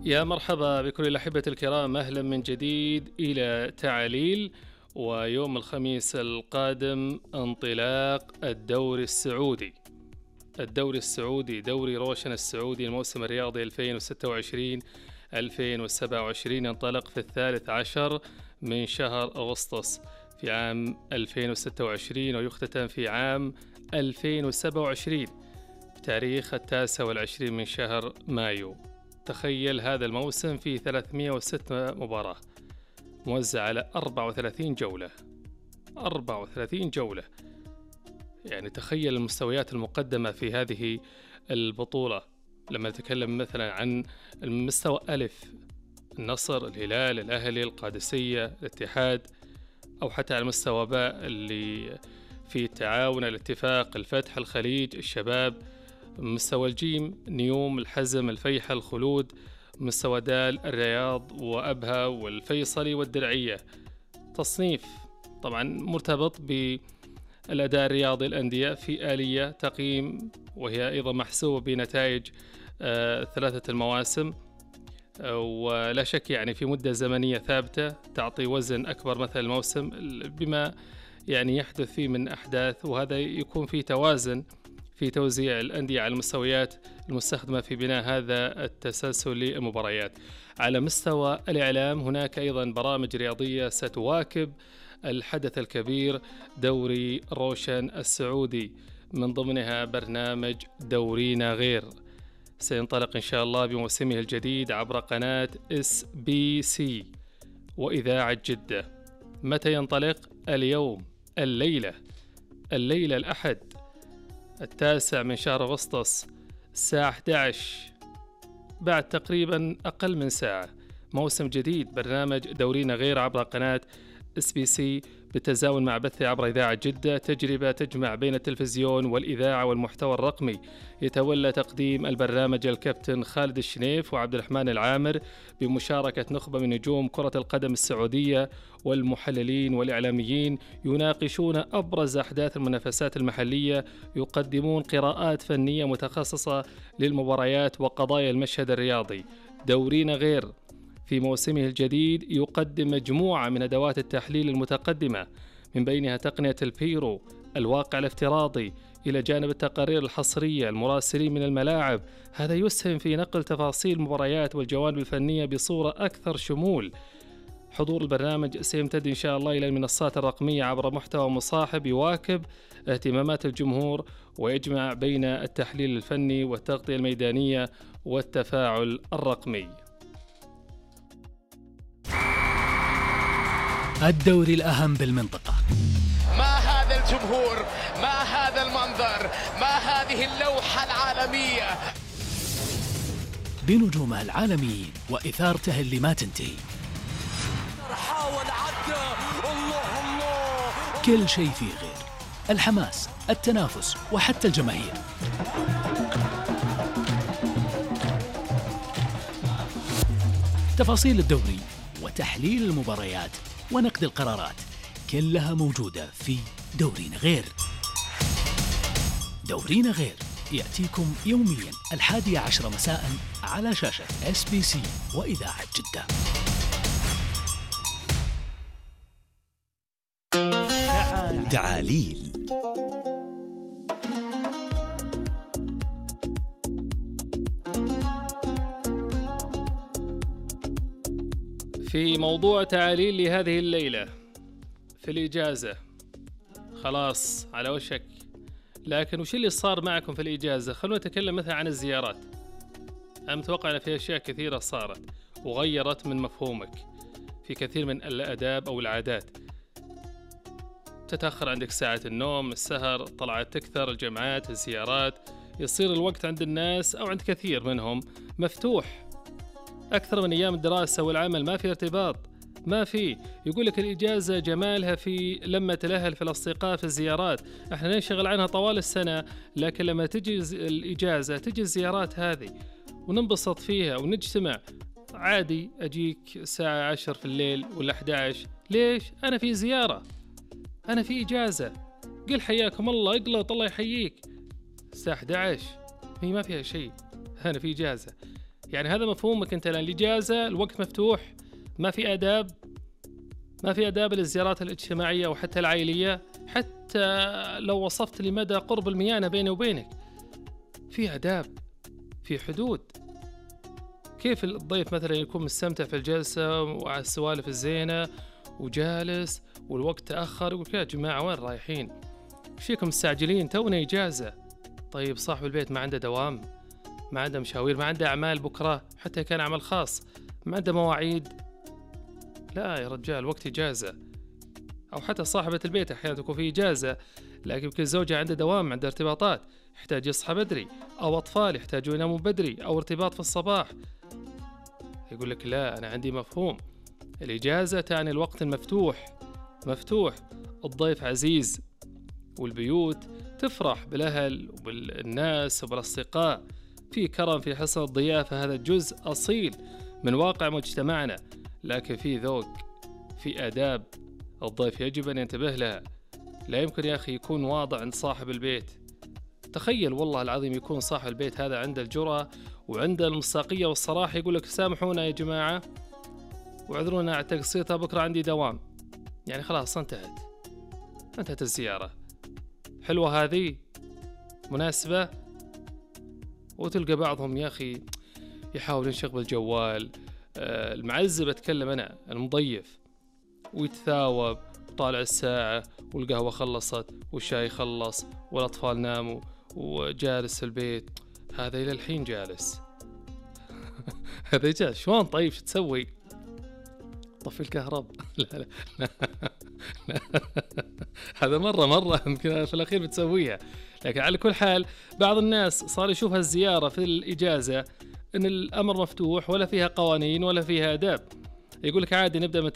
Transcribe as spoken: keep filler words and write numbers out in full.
يا مرحبا بكل الأحبة الكرام، أهلا من جديد إلى تعاليل. ويوم الخميس القادم انطلاق الدوري السعودي. الدوري السعودي دوري روشن السعودي الموسم الرياضي ألفين وستة وعشرين ألفين وسبعة وعشرين ينطلق في الثالث عشر من شهر أغسطس في عام ألفين وستة وعشرين ويختتم في عام ألفين وسبعة وعشرين بتاريخ التاسع والعشرين من شهر مايو. تخيل هذا الموسم في ثلاثمئة وستة مباراة موزع على أربعة وثلاثين جولة أربعة وثلاثين جولة. يعني تخيل المستويات المقدمة في هذه البطولة. لما نتكلم مثلا عن المستوى ألف، النصر، الهلال، الأهلي، القادسية، الاتحاد، أو حتى على مستوى باء اللي في التعاون، الاتفاق، الفتح، الخليج، الشباب. مستوى الجيم نيوم، الحزم، الفيحة، الخلود. مستوى دال الرياض وأبها والفيصلي والدرعية. تصنيف طبعا مرتبط بالأداء الرياضي الأندية في آلية تقييم، وهي أيضا محسوبة بنتائج آه ثلاثة المواسم، آه ولا شك يعني في مدة زمنية ثابتة تعطي وزن أكبر مثل الموسم بما يعني يحدث فيه من أحداث، وهذا يكون فيه توازن في توزيع الأندية على المستويات المستخدمة في بناء هذا التسلسل للمباريات. على مستوى الإعلام هناك أيضا برامج رياضية ستواكب الحدث الكبير دوري روشن السعودي، من ضمنها برنامج دورينا غير، سينطلق إن شاء الله بموسمه الجديد عبر قناة إس بي سي وإذاعة جدة. متى ينطلق؟ اليوم، الليلة الليلة الأحد التاسع من شهر أغسطس الساعة أحد عشر، بعد تقريبا أقل من ساعة. موسم جديد برنامج دورينا غير عبر قناة إس بي سي بالتزامن مع بثه عبر إذاعة جدة، تجربة تجمع بين التلفزيون والإذاعة والمحتوى الرقمي. يتولى تقديم البرنامج الكابتن خالد الشنيف وعبد الرحمن العامر بمشاركة نخبة من نجوم كرة القدم السعودية، والمحللين والإعلاميين يناقشون أبرز أحداث المنافسات المحلية، يقدمون قراءات فنية متخصصة للمباريات وقضايا المشهد الرياضي. دورينا غير في موسمه الجديد يقدم مجموعة من أدوات التحليل المتقدمة، من بينها تقنية البيرو، الواقع الافتراضي، إلى جانب التقارير الحصرية، المراسلين من الملاعب. هذا يسهم في نقل تفاصيل المباريات والجوانب الفنية بصورة أكثر شمول. حضور البرنامج سيمتد إن شاء الله إلى المنصات الرقمية عبر محتوى مصاحب يواكب اهتمامات الجمهور، ويجمع بين التحليل الفني والتغطية الميدانية والتفاعل الرقمي. الدوري الأهم بالمنطقة. ما هذا الجمهور، ما هذا المنظر، ما هذه اللوحة العالمية بنجومها العالميين وإثارته اللي ما تنتهي. حاول عدى، الله الله، كل شيء فيه غير، الحماس، التنافس، وحتى الجماهير. تفاصيل الدوري وتحليل المباريات ونقد القرارات كلها موجودة في دورينا غير. دورينا غير يأتيكم يوميا الحادية عشرة مساء على شاشة إس بي سي وإذاعة جدة. تعاليل. في موضوع تعاليل لهذه الليلة، في الإجازة خلاص على وشك، لكن وش اللي صار معكم في الإجازة؟ خلونا نتكلم مثلا عن الزيارات. أنا متوقع أن في أشياء كثيرة صارت وغيرت من مفهومك في كثير من الآداب أو العادات. تتأخر عندك ساعة النوم، السهر، طلعت تكثر، الجمعات، الزيارات، يصير الوقت عند الناس أو عند كثير منهم مفتوح أكثر من أيام الدراسة والعمل. ما في ارتباط، ما في. يقول لك الإجازة جمالها في لما الأهل في الأصدقاء في الزيارات. احنا ننشغل عنها طوال السنة، لكن لما تجي الإجازة تجي الزيارات هذه وننبسط فيها ونجتمع. عادي أجيك الساعة عشر في الليل ولا أحد عشر، ليش؟ أنا في زيارة، أنا في إجازة. قل حياكم الله، اقلط الله يحييك. الساعة أحد عشر هي ما فيها شيء، أنا في إجازة. يعني هذا مفهومك أنت، لأن الإجازة الوقت مفتوح، ما في آداب، ما في آداب للزيارات الاجتماعية وحتى العائلية. حتى لو وصفت لمدى قرب الميانة بيني وبينك، في آداب، في حدود. كيف الضيف مثلا يكون مستمتع في الجلسة وعلى السوالف الزينة وجالس والوقت تأخر، يقول يا جماعة وين رايحين؟ ايش فيكم مستعجلين؟ تونا إجازة. طيب صاحب البيت ما عنده دوام، ما عنده مشاوير، ما عنده أعمال بكرة، حتى كان عمل خاص ما عنده مواعيد. لا يا رجال، وقت إجازة. أو حتى صاحبة البيت أحيانا تكون في إجازة، لكن يمكن زوجها عنده دوام، عنده ارتباطات، يحتاج يصحى بدري، أو أطفال يحتاجون ينامون بدري، أو ارتباط في الصباح. يقول لك لا، أنا عندي مفهوم، الإجازة تعني الوقت المفتوح، مفتوح، الضيف عزيز، والبيوت تفرح بالأهل وبالناس وبالأصدقاء، في كرم، في حسن الضيافة. هذا جزء أصيل من واقع مجتمعنا، لكن في ذوق، في آداب الضيف يجب أن ينتبه لها. لا يمكن يا أخي يكون واضع عند صاحب البيت. تخيل والله العظيم يكون صاحب البيت هذا عنده الجرأة وعنده المصداقية والصراحة، يقول لك سامحونا يا جماعة واعذرونا على التقصير، بكرة عندي دوام. يعني خلاص انتهت، انتهت الزيارة. حلوة هذه، مناسبة. وتلقى بعضهم يا أخي يحاول ينشغل بالجوال، آه المعزب أتكلم أنا، المضيف، ويتثاوب، طالع الساعة، والقهوة خلصت، والشاي خلص، والأطفال ناموا، وجالس في البيت. هذا إلى الحين جالس. هذا جالس شلون؟ طيب شو تسوي؟ طفي الكهرب. لا لا لا, لا. هذا مرة مرة يمكن في الأخير بتسويها. لكن على كل حال بعض الناس صار يشوف الزيارة في الإجازة إن الأمر مفتوح، ولا فيها قوانين ولا فيها آداب. يقول لك عادي نبدأ من